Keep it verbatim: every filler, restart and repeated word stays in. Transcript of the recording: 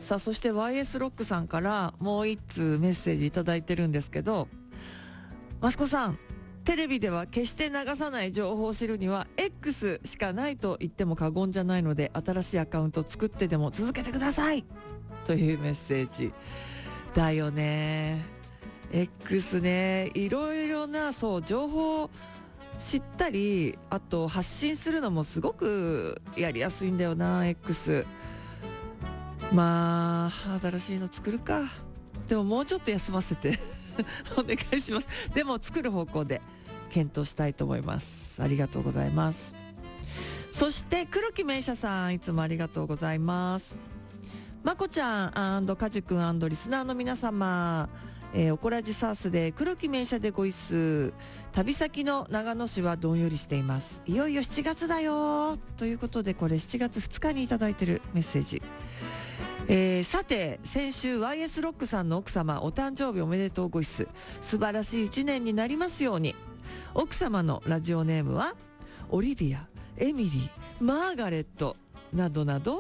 さあそして ワイエス ロックさんからもう一通メッセージいただいてるんですけど、マスコさん、テレビでは決して流さない情報を知るには X しかないと言っても過言じゃないので、新しいアカウントを作ってでも続けてくださいというメッセージだよね。 X ね、いろいろなそう情報を知ったり、あと発信するのもすごくやりやすいんだよな X。 まあ新しいの作るか。でももうちょっと休ませてお願いします。でも作る方向で検討したいと思います。ありがとうございます。そして黒木名車さん、いつもありがとうございます。まこちゃん&かじくん&リスナーの皆様、えー、おこらじサースで黒木名車でごいっす。旅先の長野市はどんよりしています。いよいよしちがつだよということで、これしちがつふつかにいただいてるメッセージ。えー、さて先週 ワイエス ロックさんの奥様、お誕生日おめでとうごいっす。素晴らしいいちねんになりますように。奥様のラジオネームはオリビア、エミリー、マーガレットなどなど